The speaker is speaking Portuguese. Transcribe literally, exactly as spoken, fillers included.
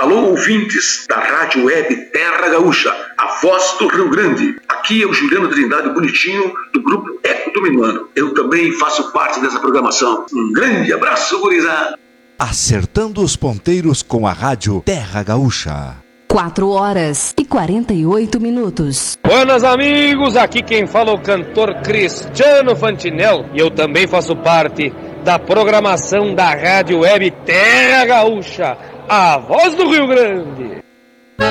Alô, ouvintes da Rádio Web Terra Gaúcha, a voz do Rio Grande. Aqui é o Juliano Trindade Bonitinho, do grupo Eco do Minuano. Eu também faço parte dessa programação. Um grande abraço, gurizada. Acertando os ponteiros com a Rádio Terra Gaúcha. quatro horas e quarenta e oito minutos. Buenas amigos, aqui quem fala é o cantor Cristiano Fantinel e eu também faço parte da programação da Rádio Web Terra Gaúcha, a voz do Rio Grande.